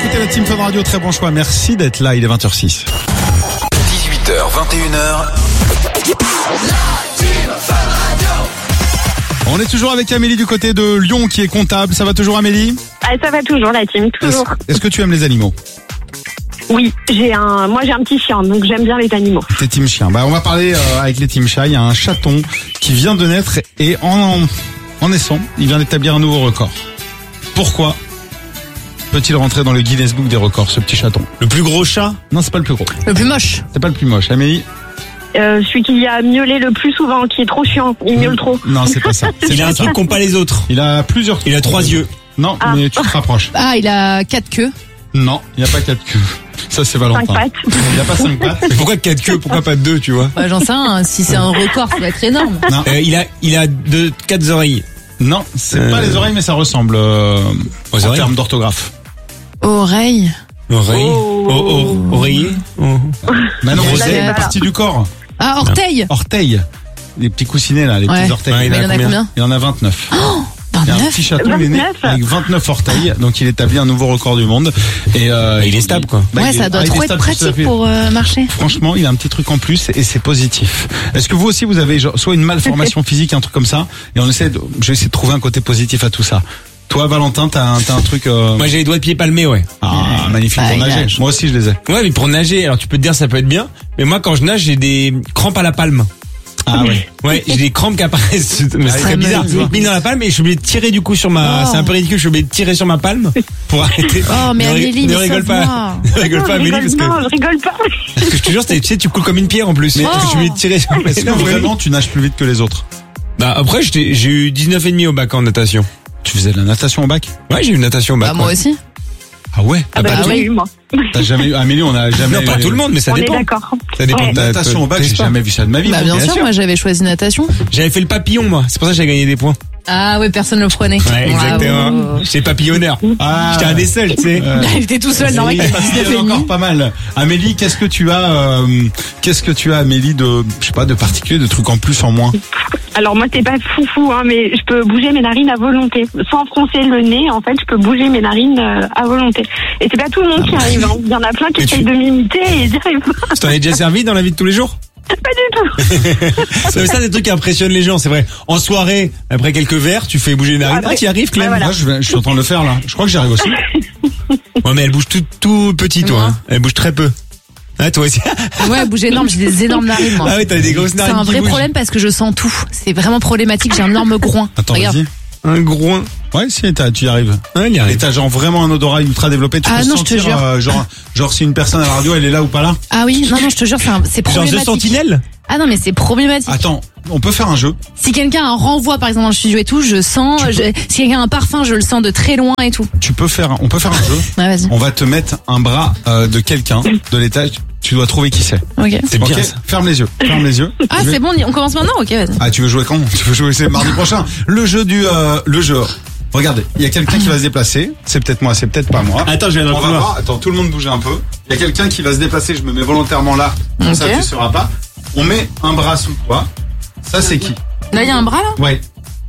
écoutez la Team Fun Radio, très bon choix. Merci d'être là, il est 20h06. 18h, 21h. On est toujours avec Amélie du côté de Lyon qui est comptable. Ça va toujours, Amélie? Ah, ça va toujours, la team, toujours. Est-ce que tu aimes les animaux? Oui, moi j'ai un petit chien, donc j'aime bien les animaux. T'es team chien. On va parler avec les team chats. Il y a un chaton qui vient de naître et en naissant, il vient d'établir un nouveau record. Pourquoi peut-il rentrer dans le Guinness Book des records, ce petit chaton? Le plus gros chat? Non, c'est pas le plus gros. Le plus moche. C'est pas le plus moche. Amélie? Celui qui a miaulé le plus souvent, qui est trop chiant, il miaule trop. Non, c'est pas ça. Il a un truc qu'ont pas les autres. Il a plusieurs trucs. Il a 3 yeux. Non, mais tu te rapproches. Ah, il a 4 queues. Non, il n'y a pas 4 queues. Ça, c'est Valentin. 5 pattes. Il n'y a pas 5 pattes. Mais pourquoi 4 queues? Pourquoi pas 2, tu vois? J'en sais rien, si c'est un record, ça doit être énorme. Non, Il a 4 oreilles. non, c'est pas les oreilles, mais ça ressemble en oreilles termes d'orthographe. Oreille. Oreille. Oreiller. Bah non, Il c'est a une pas. partie du corps. Ah, orteil. Orteil. Les petits coussinets là, les Ouais. petits orteils. Ouais, Mais il y en a combien? Il y en a 29. Il y a un 29. petit chaton, il est né 29. avec 29 orteils, donc il établit un nouveau record du monde. Et il est stable, quoi. Ouais, ça doit trop être pratique pour marcher. Franchement, il a un petit truc en plus et c'est positif. Est-ce que vous aussi vous avez soit une malformation physique, un truc comme ça, et je vais essayer de trouver un côté positif à tout ça. Toi, Valentin, t'as un truc. Moi, j'ai les doigts de pied palmés, ouais. Ah, magnifique Ah, pour il nager. nage. Moi aussi, je les ai. Ouais, mais pour nager, alors tu peux te dire ça peut être bien, mais moi quand je nage, j'ai des crampes à la palme. Ah ouais. Ouais, j'ai des crampes qui apparaissent. Mais c'est Ah, très bizarre. magnifique. Mis dans la palme et je suis obligé de tirer du coup sur ma. Oh. C'est un peu ridicule. Je suis obligé de tirer sur ma palme pour arrêter. Oh, mais Amélie, ne mais rigole ça pas. se voit. Ne rigole pas, Amélie, parce que Non, je rigole pas. parce que je te jure, tu sais, tu coules comme une pierre en plus. Mais- Je suis obligé de tirer sur ma Est-ce que vraiment tu nages plus vite que les autres? Bah après, j'ai eu 19,5 au bac en natation. Tu faisais de la natation au bac? Ouais, j'ai eu natation au bac. Bah, moi ouais. aussi. Ah ouais. Ah bah, bah j'ai oui. eu, moi. T'as jamais eu, Amélie, on a jamais. Non, pas tout le monde, mais ça On est dépend. d'accord. Ça dépend. Ouais. de ta- Natation au bac, tes j'ai sports. jamais vu ça de ma vie. Bah, bien sûr, moi j'avais choisi natation. J'avais fait le papillon, moi. C'est pour ça que j'ai gagné des points. Ah ouais, personne le prenait. Ouais, exactement. Bravo. J'étais papillonneur. Ah. J'étais un des seuls, tu sais. Il était tout seul, normal, il avait Il y 19 en a et demi. encore pas mal. Amélie, qu'est-ce que tu as, Amélie, de, je sais pas, de particulier, de trucs en plus, en moins? Alors moi c'est pas foufou, hein, mais je peux bouger mes narines à volonté. Sans froncer le nez, en fait, je peux bouger mes narines à volonté. Et c'est pas tout le monde qui arrive. Hein. Il y en a plein qui Et essayent tu- de m'imiter et ils n'y arrivent pas. Ça t'en est déjà servi dans la vie de tous les jours? Pas du tout. C'est ça des trucs qui impressionnent les gens, c'est vrai. En soirée, après quelques verres, tu fais bouger les narines. Ah, Ah, tu y arrives, Clem? Ouais, voilà. Moi, je suis en train de le faire, là. Je crois que j'y arrive aussi. Ouais, mais elle bouge tout petit, toi. Moi. Hein. Elle bouge très peu. Ah, toi aussi. Ouais, bouger énorme, j'ai des énormes narines, moi. Ah oui, t'as des grosses C'est narines un qui vrai bougent. problème parce que je sens tout. C'est vraiment problématique, j'ai un énorme groin. Attends, Regarde. vas-y. Un groin. Ouais, si, tu y arrives. Ouais, il y Et arrive. t'as genre vraiment un odorat ultra développé. Tu Ah peux non, je te sentir, jure. genre si une personne à la radio, elle est là ou pas là. Ah oui, non, je te jure, c'est Genre problématique. The Sentinelle? Ah non, mais c'est problématique. Attends, on peut faire un jeu. Si quelqu'un a un renvoi, par exemple, dans le studio et tout, je sens, si quelqu'un a un parfum, je le sens de très loin et tout. On peut faire un jeu. Ouais, vas-y. On va te mettre un bras de quelqu'un de l'étage. Tu dois trouver qui c'est. Ok. C'est bien Ok, ça. ferme les yeux. Ah, Je vais- c'est bon, on commence maintenant? Ok, vas-y. Ah, tu veux jouer quand? Tu veux jouer, c'est mardi prochain. Le jeu. Regardez, il y a quelqu'un qui va se déplacer. C'est peut-être moi, c'est peut-être pas moi. Attends, je viens On va voir. Attends, tout le monde bouge un peu. Il y a quelqu'un qui va se déplacer. Je me mets volontairement là. Comme ça, Ok. tu seras pas. On met un bras sous toi. Ça, c'est qui? Là, il y a un bras, là? Ouais.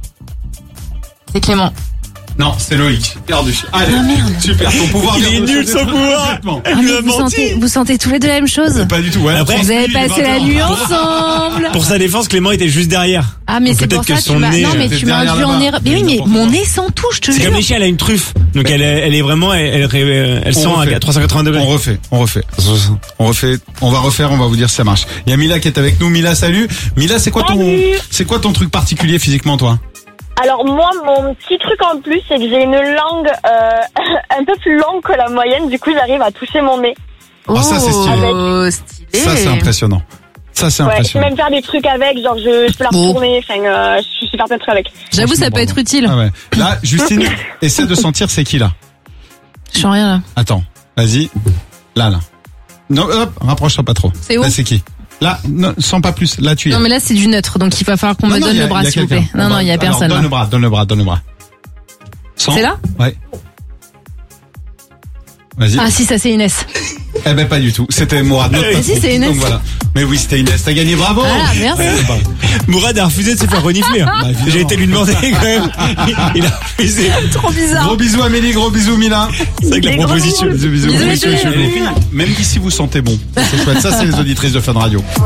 C'est Clément. Non, c'est Loïc. Perdu. Allez. Ah, merde. Super. Ton pouvoir. Il vient est de nul, changer son pouvoir. complètement. Elle nous a menti. Vous sentez tous les deux la même chose? Pas du tout. Ouais. Après, Vous avez Il est passé la 21. nuit ensemble. Pour sa défense, Clément était juste derrière. Ah, mais Donc c'est peut-être pour ça que que son tu m'as, nez, non, mais peut-être tu m'as derrière induit en là-bas. erreur. Mais oui, mais N'importe mon quoi. nez sent tout, je te C'est jure. comme les chiens, elle a une truffe. Donc elle est vraiment, elle sent refait. à 380 degrés. On refait. On va refaire, on va vous dire si ça marche. Il y a Mila qui est avec nous. Mila, salut. Mila, c'est quoi ton truc particulier physiquement, toi? Alors moi, mon petit truc en plus, c'est que j'ai une langue un peu plus longue que la moyenne. Du coup, j'arrive à toucher mon nez. Oh, ça, c'est stylé. Oh, stylé. Ça, c'est impressionnant. Ça, c'est Ouais, je peux impressionnant. même faire des trucs avec, genre je peux la Bon. retourner. Enfin, je sais faire plein de trucs avec. J'avoue, ça peut être utile. Ah ouais. Là, Justine, essaie de sentir c'est qui là. Je sens rien, là. Attends, vas-y. Là. Non, hop, rapproche-toi pas trop. C'est où? Là, c'est qui? Là, non, sens pas plus. Là, tu y es. Non, mais là, c'est du neutre, donc il va falloir qu'on me Non, donne il y a- le bras, il y a s'il vous plaît. quelqu'un. Non, non, il y a Alors, personne. Donne là. le bras. Sens. C'est là? Ouais. Vas-y. Ah, si, ça, c'est Inès. Eh ben pas du tout. C'était Mourad. Mais si, c'est Inès. Donc voilà. Mais oui, c'était Inès. T'as gagné, bravo. Voilà, merci. Mourad a refusé de se faire renifler. évidemment. J'ai été lui demander quand même. Il a refusé. Trop bizarre. Gros bisous Amélie, gros bisous Mila. C'est vrai que la Des gros proposition. bisous. Bisous, bisous. Bisous, Bisous, bisous. bisous. Même si vous sentez bon. C'est chouette. Ça, c'est les auditrices de Fun Radio.